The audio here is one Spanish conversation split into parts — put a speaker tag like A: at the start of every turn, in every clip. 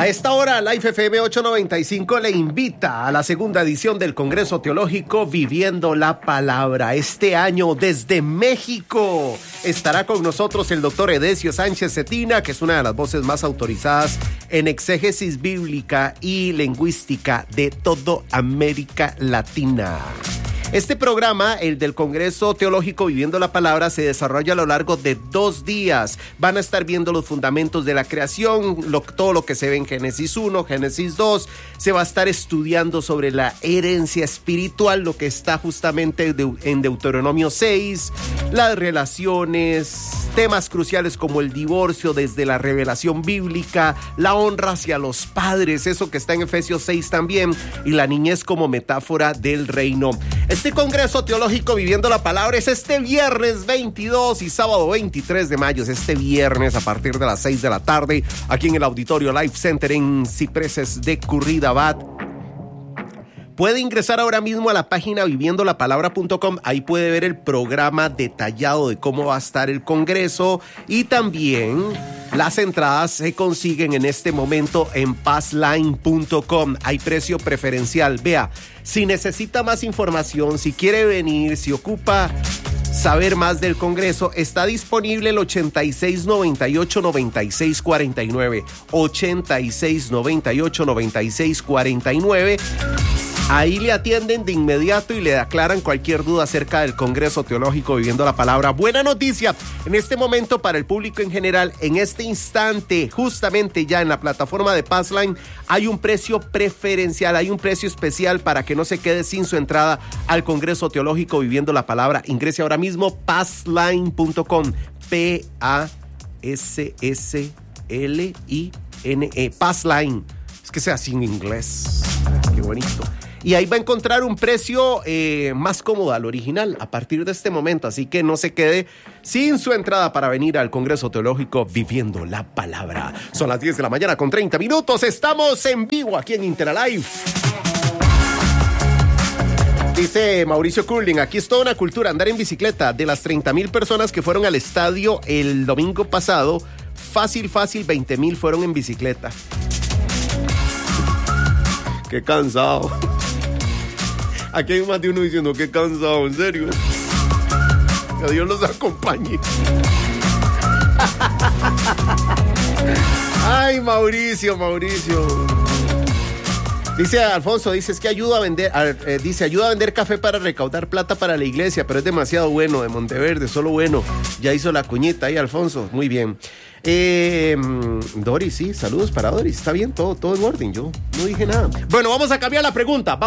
A: A esta hora, Life FM 895 le invita a la segunda edición del Congreso Teológico Viviendo la Palabra. Este año, desde México, estará con nosotros el doctor Edesio Sánchez Cetina, que es una de las voces más autorizadas en exégesis bíblica y lingüística de toda América Latina. Este programa, el del Congreso Teológico Viviendo la Palabra, se desarrolla a lo largo de 2 días. Van a estar viendo los fundamentos de la creación, todo lo que se ve en Génesis 1, Génesis 2. Se va a estar estudiando sobre la herencia espiritual, lo que está justamente en Deuteronomio 6, las relaciones, temas cruciales como el divorcio desde la revelación bíblica, la honra hacia los padres, eso que está en Efesios 6 también, y la niñez como metáfora del reino. Este Congreso Teológico Viviendo la Palabra es este viernes 22 y sábado 23 de mayo. Es este viernes a partir de las 6 de la tarde, aquí en el Auditorio Life Center en Cipreses de Curridabat. Puede ingresar ahora mismo a la página viviendolapalabra.com. Ahí puede ver el programa detallado de cómo va a estar el Congreso, y también las entradas se consiguen en este momento en passline.com. Hay precio preferencial. Vea, si necesita más información, si quiere venir, si ocupa saber más del Congreso, está disponible el 8698-9649. 8698-9649. Ahí le atienden de inmediato y le aclaran cualquier duda acerca del Congreso Teológico Viviendo la Palabra. Buena noticia en este momento para el público en general. En este instante, justamente ya en la plataforma de Passline, hay un precio preferencial, hay un precio especial para que no se quede sin su entrada al Congreso Teológico Viviendo la Palabra. Ingrese ahora mismo passline.com, Passline, Passline. Es que sea así en inglés. Qué bonito. Y ahí va a encontrar un precio más cómodo al original a partir de este momento. Así que no se quede sin su entrada para venir al Congreso Teológico Viviendo la Palabra. Son las 10 de la mañana con 30 minutos. Estamos en vivo aquí en Interalive. Dice Mauricio Curling, aquí es toda una cultura andar en bicicleta. De las 30,000 personas que fueron al estadio el domingo pasado, fácil, 20,000 fueron en bicicleta. Qué cansado. Aquí hay más de uno diciendo qué cansado, en serio. Que Dios los acompañe. Ay, Mauricio. Dice Alfonso, es que ayuda a vender, ayuda a vender café para recaudar plata para la iglesia, pero es demasiado bueno, de Monteverde, solo bueno. Ya hizo la cuñita ahí, Alfonso, muy bien. Doris, sí, saludos para Doris, está bien, todo en orden, yo no dije nada. Bueno, vamos a cambiar la pregunta.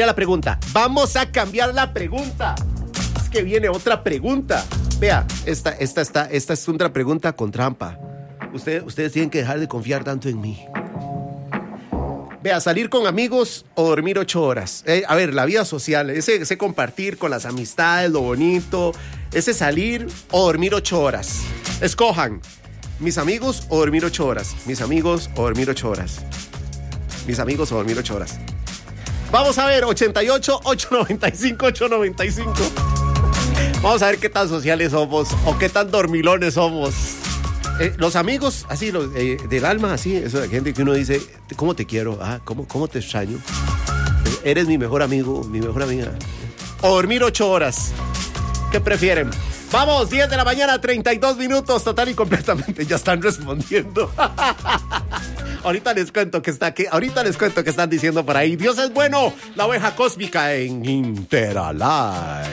A: Es que viene otra pregunta. Vea, esta es otra pregunta con trampa. Ustedes tienen que dejar de confiar tanto en mí. Vea, salir con amigos o dormir 8 horas. A ver, la vida social, ese compartir con las amistades, lo bonito, ese salir o dormir 8 horas. Escojan. Mis amigos o dormir 8 horas. Vamos a ver, 88, 895, 895. Vamos a ver qué tan sociales somos o qué tan dormilones somos. Los amigos, así, del alma, así, eso de gente que uno dice, ¿cómo te quiero? ¿Cómo te extraño? Eres mi mejor amigo, mi mejor amiga. O dormir 8 horas. ¿Qué prefieren? Vamos, 10 de la mañana, 32 minutos, total y completamente, ya están respondiendo. Ahorita les cuento que están diciendo por ahí. Dios es bueno, la oveja cósmica en Interalive.